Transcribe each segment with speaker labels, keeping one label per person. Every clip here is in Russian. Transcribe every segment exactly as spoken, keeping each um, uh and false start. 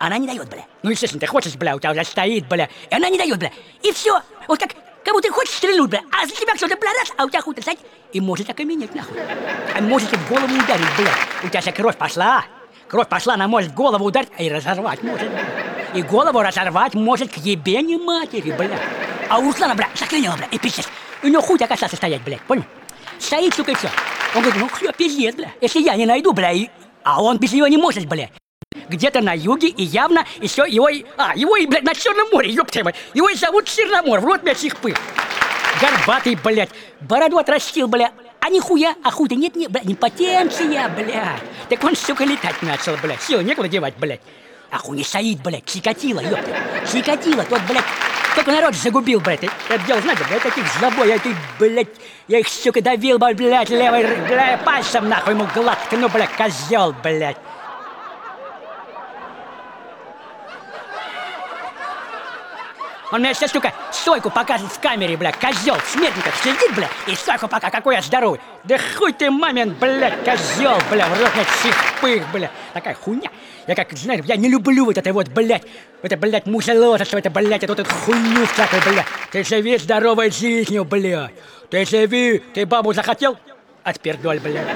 Speaker 1: она не дает, бля. Ну, естественно, ты хочешь, бля, у тебя уже стоит, бля, и она не дает, бля. И все. Вот как, как будто ты хочешь стрельнуть, бля, а за тебя кто-то, бля, раз, а у тебя хуй-то, знаете, и может окаменеть, нахуй. А может в голову ударить, бля. У тебя же кровь пошла. Кровь пошла, она может в голову ударить, и разорвать может, бля. И голову разорвать может к ебени матери, бля. А у Руслана, бля, заклинило, бля, и пиздец. У него хуй так остался стоять, блядь, понял? Стоит, сука, и все. Он говорит, ну, все, пиздец, бля. Если я не найду, бля, и... а он без него не может, бля. Где-то на юге, и явно еще его... А, его и, блядь, на Черном море, ёпта мать. Его и зовут Черномор, в рот меня чихпы. Горбатый, блядь, бороду отрастил, бля. А нихуя, а хуй-то нет, нет, блядь, импотенция, блядь. Так он, сука, летать начал, блядь. Сил некуда девать, блядь. А хуй не стоит, блядь, Чикатило, ёпта. Чикатило, тот, блядь, только народ загубил, блядь. Я делал, знаете, блядь, таких злобой, я ты, блядь, я их, сука, давил, блядь, левой, блядь, пальцем, нахуй, ему гладко, ну, блядь, козел, блядь. Он мне сейчас, сука, стойку показывает в камере, бля, козел, в смертниках сидит, бля, и стойку пока, какой я здоровый. Да хуй ты, мамин, блядь, козел, бля, в рот мне чихпых, бля. Такая хуйня. Я как, знаешь, я не люблю вот это вот, блядь, это, блядь, мусолотство, это, блядь, это вот эту хуйню всякую, блядь. Ты живи здоровой жизнью, блядь. Ты живи, ты бабу захотел? Отпердоль, блядь.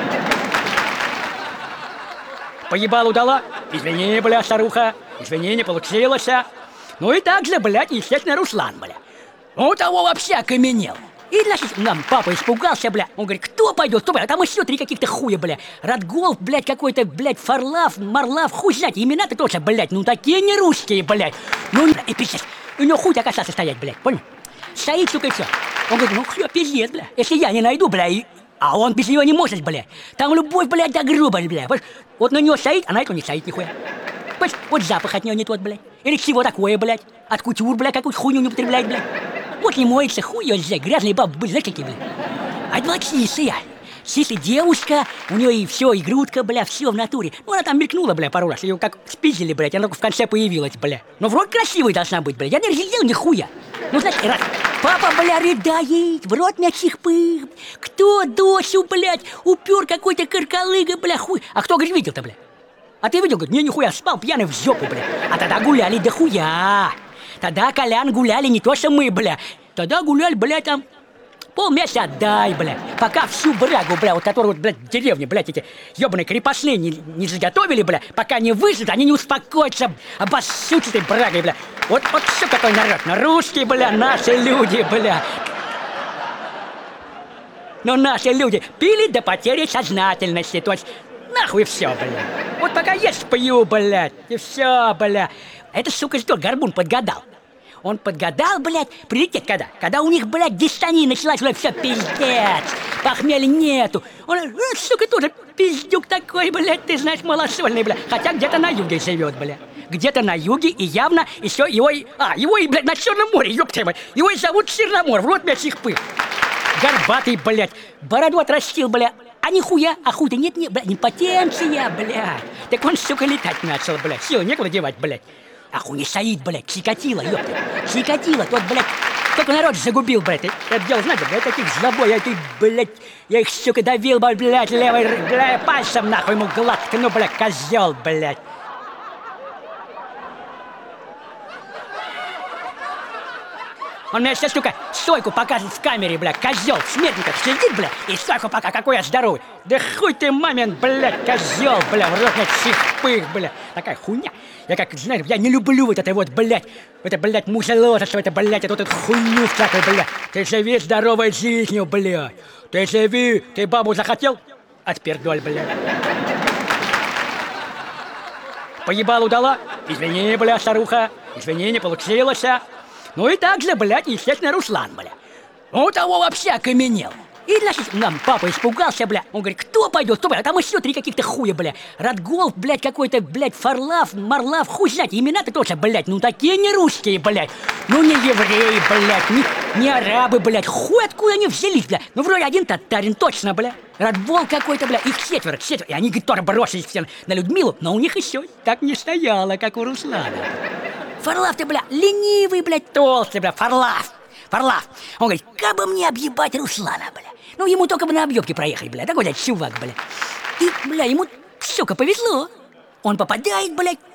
Speaker 1: Поебалу дала? Извини, бля, старуха, извини, не получилось. Ну и так же, блядь, естественно, Руслан, бля. Он того вообще окаменел. И, значит, нам папа испугался, бля. Он говорит, кто пойдет, кто пойдет? А там еще три каких-то хуя, бля. Радгол, блядь, какой-то, блядь, Фарлав, Марлав, хуй знать. Имена-то тоже, блядь, ну такие не русские, блядь. Ну, и пиздец. У него хуй так остался стоять, блядь, понял? Стоит, сука, и все. Он говорит, ну, все, пиздец, бля. Если я не найду, бля, и... А он без него не может, бля. Там любовь, блядь, да грубо, бля. Вот на него стоит, а на этого не стоит нихуя. Вот запах от него не тот, блядь. Или чего такое, блядь. От кутюр, блядь, какую-то хуйню не употребляет, блядь. Вот не моется, хуй ее взять. Грязные бабы были, знаешь, какие, блядь. А два чистая. Чистая девушка, у нее и все, и грудка, бля, все в натуре. Ну, она там мелькнула, бля, пару раз. Ее как спиздили, блядь, она только в конце появилась, бля. Но в рот красивой должна быть, блядь. Я не разглядел нихуя. Ну, знаешь, раз. Папа, бля, рыдает, в рот меня чихпых. Кто дочу, блядь, упер какой-то каркалыга, бля, хуй. А кто, говорит, видел-то, бля? А ты видел, говорит, не, нихуя, спал пьяный в жопу, бля. А тогда гуляли дохуя. Тогда, Колян, гуляли не то, что мы, бля. Тогда гуляли, бля, там полмесяца отдай, бля. Пока всю брагу, бля, вот которую, вот, блядь, в деревне, блядь, эти ебаные крепостные не, не заготовили, бля. Пока не выживут, они не успокоятся, обоссут этой брагой, бля. Вот, вот все какой народ. Ну, русские, бля, наши люди, бля. Но наши люди пили до потери сознательности, то есть... Нахуй все, бля. Вот пока есть пью, блядь, и все, бля. Это, сука, что, горбун подгадал. Он подгадал, блядь, прилететь когда? Когда у них, блядь, дистания началась, блядь, все, пиздец. Похмелья нету. Он, э, сука, тоже пиздюк такой, блядь, ты знаешь, малосольный, блядь. Хотя где-то на юге живет, блядь. Где-то на юге, и явно еще его и... А, его и, блядь, на Черном море, ёпта мать. Его и зовут Черномор, в рот меня чихпых. Горбатый, блядь, бороду отрастил, блядь. А нихуя, а хуй-то нет, нет, блядь, импотенция, блядь. Так он, сука, летать начал, блядь. Сил некуда девать, блядь. А хуй не стоит, блядь, Чикатило, ёпта. Чикатило, тот, блядь, только народ загубил, блядь. Я делал, знаете, блядь, таких злобой, я ты, блядь, я их, сука, давил, блядь, левой, блядь, пальцем, нахуй, ему гладко, ну, блядь, козел, блядь. Он мне сейчас, сука, стойку показывает в камере, бля, козел, в смертниках сидит, бля, и стойку пока, какой я здоровый. Да хуй ты, мамин, блядь, козел, бля, в рот мне чихпых, бля. Такая хуйня. Я как, знаешь, я не люблю вот это вот, блядь, это, блядь, мусолотство, это, блядь, это вот эту хуйню всякую, блядь. Ты живи здоровой жизнью, блядь. Ты живи, ты бабу захотел? Отпердоль, блядь. Поебалу дала? Извини, бля, старуха, извини, не получилось. Ну и так же, блядь, естественно, Руслан, бля. Он того вообще окаменел. И, значит, нам папа испугался, бля. Он говорит, кто пойдет, кто пойдет? А там еще три каких-то хуя, бля. Радгол, блядь, какой-то, блядь, Фарлав, Марлав, хуй знать. Имена-то тоже, блядь, ну такие не русские, блядь. Ну не евреи, блядь, не, не арабы, блядь. Хуй откуда они взялись, бля. Ну вроде один татарин, точно, бля. Радгол какой-то, бля. Их четверо, четверо. И они, говорит, тоже бросились все на Людмилу. Но у них еще так не стояло, как у Руслана. Фарлав ты, бля, ленивый, блядь, толстый, бля, Фарлав. Фарлав. Он говорит, как бы мне объебать Руслана, бля. Ну, ему только бы на объебке проехать, бля. Такой, блядь, чувак, бля. И, бля, ему, сука, повезло. Он попадает, блядь,